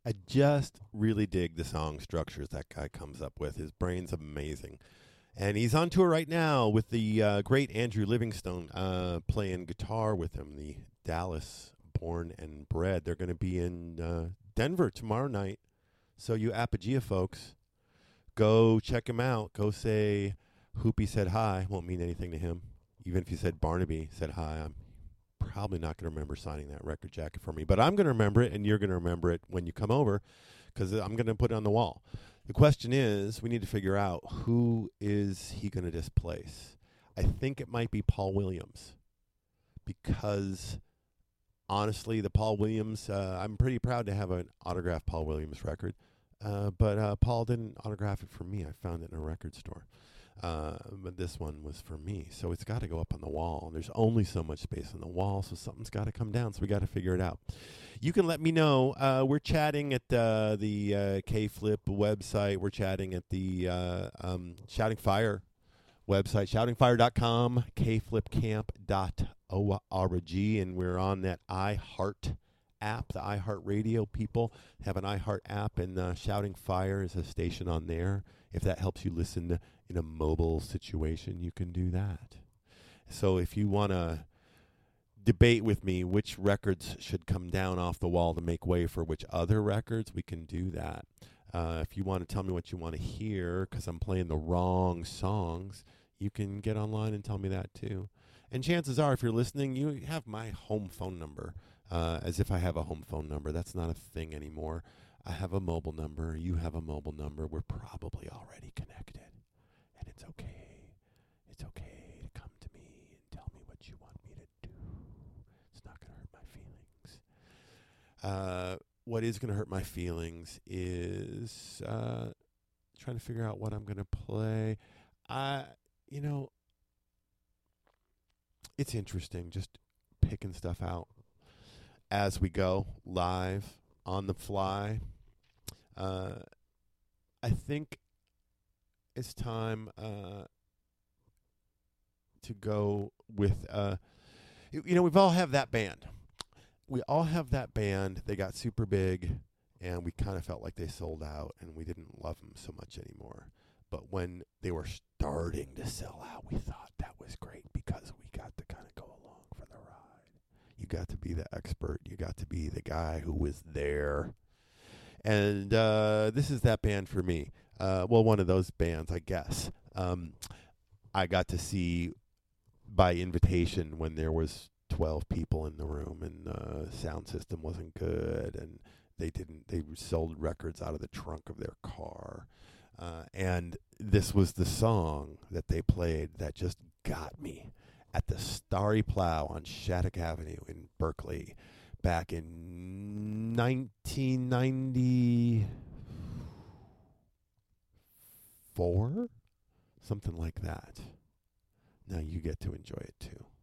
I just really dig the song structures that guy comes up with. His brain's amazing. And he's on tour right now with the great Andrew Livingstone playing guitar with him, the Dallas born and bred. They're going to be in Denver tomorrow night. So you Apogea folks, go check him out. Go say Hoopy said hi. Won't mean anything to him. Even if you said Barnaby said hi, I'm probably not going to remember signing that record jacket for me. But I'm going to remember it, and you're going to remember it when you come over because I'm going to put it on the wall. The question is, we need to figure out who is he going to displace. I think it might be Paul Williams because, honestly, the Paul Williams, I'm pretty proud to have an autographed Paul Williams record, but Paul didn't autograph it for me. I found it in a record store. But this one was for me, so it's got to go up on the wall. There's only so much space on the wall, so something's got to come down, so we got to figure it out. You can let me know. We're chatting at the K-Flip website. We're chatting at the Shouting Fire website, shoutingfire.com, kflipcamp.org, and we're on that iHeart app. The iHeart Radio people have an iHeart app, and Shouting Fire is a station on there. If that helps you listen in a mobile situation, you can do that. So if you want to debate with me which records should come down off the wall to make way for which other records, we can do that. If you want to tell me what you want to hear because I'm playing the wrong songs, you can get online and tell me that too. And chances are, if you're listening, you have my home phone number, as if I have a home phone number. That's not a thing anymore. I have a mobile number. You have a mobile number. We're probably already connected. And it's okay. It's okay to come to me and tell me what you want me to do. It's not going to hurt my feelings. What is going to hurt my feelings is trying to figure out what I'm going to play. It's interesting just picking stuff out as we go, live, on the fly. I think it's time to go with, we've all have that band. We all have that band. They got super big, and we kind of felt like they sold out, and we didn't love them so much anymore. But when they were starting to sell out, we thought that was great because we got to kind of go along for the ride. You got to be the expert. You got to be the guy who was there. And this is that band for me. One of those bands, I guess. I got to see by invitation when there was 12 people in the room and the sound system wasn't good and they sold records out of the trunk of their car. And this was the song that they played that just got me at the Starry Plow on Shattuck Avenue in Berkeley back in 1994, something like that. Now you get to enjoy it too.